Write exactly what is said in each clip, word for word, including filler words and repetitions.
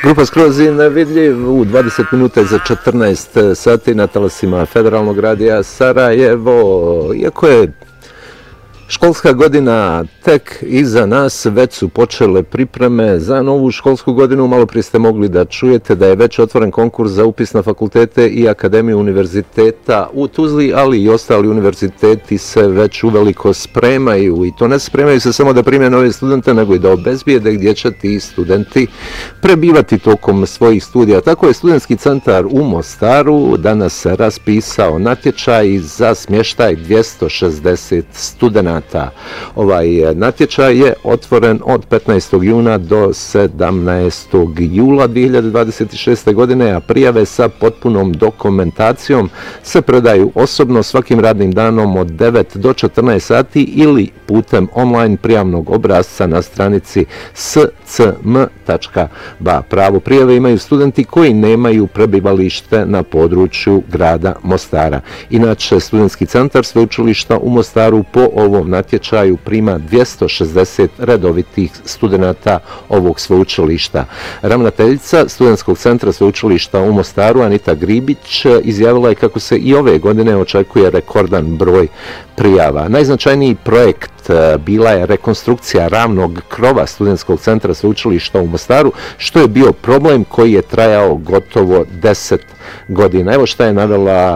Grupa Skroz je nevidljiv u dvadeset minuta za četrnaest sati na talasima Federalnog radija Sarajevo. Iako je školska godina tek iza nas, već su počele pripreme za novu školsku godinu. Malo prije ste mogli da čujete da je već otvoren konkurs za upis na fakultete i Akademiju univerziteta u Tuzli, ali i ostali univerziteti se već uveliko spremaju i to ne spremaju se samo da prime nove studente, nego i da obezbijede gdje će ti studenti prebivati tokom svojih studija. Tako je Studentski centar u Mostaru danas raspisao natječaj za smještaj dvjesto šezdeset studenata. Ovaj natječaj je otvoren od petnaestog juna do sedamnaestog jula dvije hiljade dvadeset šeste. godine, a prijave sa potpunom dokumentacijom se predaju osobno svakim radnim danom od devet do četrnaest sati ili putem online prijavnog obrasca na stranici s c m tačka b a. Pravo prijave imaju studenti koji nemaju prebivalište na području grada Mostara. Inače, Studentski centar Sveučilišta u Mostaru po ovom natječaju prima dvjesto šezdeset redovitih studenata ovog sveučilišta. Ravnateljica Studentskog centra Sveučilišta u Mostaru, Anita Gribić, izjavila je kako se i ove godine očekuje rekordan broj prijava. Najznačajniji projekt bila je rekonstrukcija ravnog krova Studentskog centra Sveučilišta u Mostaru, što je bio problem koji je trajao gotovo deset godina. Evo šta je navela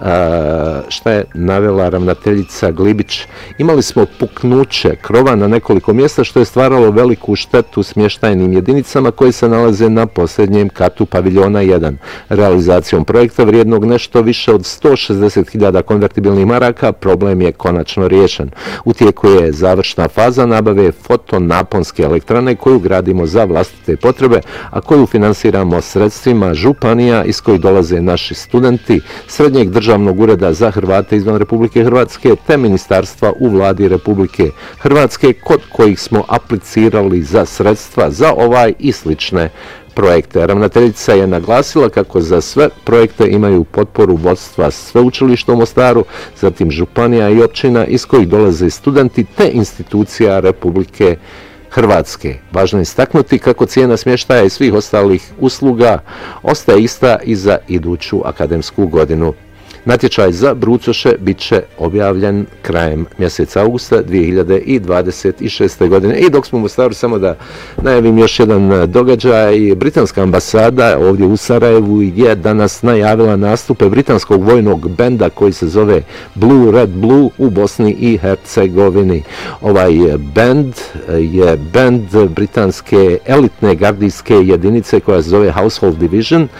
šta je navela ravnateljica Glibić. Imali smo puknuće krova na nekoliko mjesta, što je stvaralo veliku štetu smještajnim jedinicama koje se nalaze na posljednjem katu paviljona jedan. Realizacijom projekta vrijednog nešto više od sto šezdeset hiljada konvertibilnih maraka problem je konačno riješen. U tijeku je završna faza nabave fotonaponske elektrane koju gradimo za vlastite potrebe, a koju finansiramo sredstvima županija iz kojih dolaze naši studenti, srednjeg državnog Državnog ureda za Hrvate izvan Republike Hrvatske te ministarstva u vladi Republike Hrvatske, kod kojih smo aplicirali za sredstva za ovaj i slične projekte. Ravnateljica je naglasila kako za sve projekte imaju potporu vodstva Sveučilišta u Mostaru, zatim županija i općina iz kojih dolaze studenti te institucija Republike Hrvatske. Važno je istaknuti kako cijena smještaja i svih ostalih usluga ostaje ista i za iduću akademsku godinu. Natječaj za brucoše bit će objavljen krajem mjeseca augusta dvije hiljade dvadeset šeste. godine. I dok smo u Mostaru, samo da najavim još jedan događaj. Britanska ambasada ovdje u Sarajevu je danas najavila nastupe britanskog vojnog benda koji se zove Blue Red Blue u Bosni i Hercegovini. Ovaj bend je bend britanske elitne gardijske jedinice koja se zove Household Division,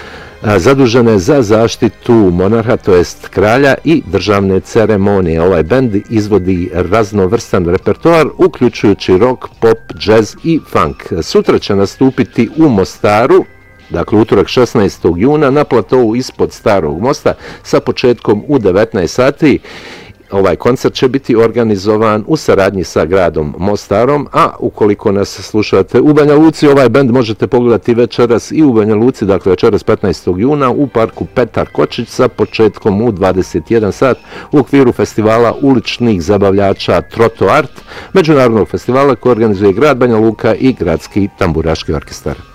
zadužene za zaštitu monarha, to jest kralja, i državne ceremonije. Ovaj bend izvodi raznovrstan repertoar, uključujući rock, pop, jazz i funk. Sutra će nastupiti u Mostaru, dakle utorak šesnaestog juna, na platovu ispod Starog mosta sa početkom u devetnaest sati. Ovaj koncert će biti organizovan u saradnji sa gradom Mostarom, a ukoliko nas slušate u Banja Luci, ovaj bend možete pogledati večeras i u Banja Luci, dakle večeras petnaestog juna u parku Petar Kočić sa početkom u dvadeset jedan sat u okviru festivala uličnih zabavljača Troto Art, međunarodnog festivala koji organizuje grad Banja Luka i Gradski tamburaški orkestar.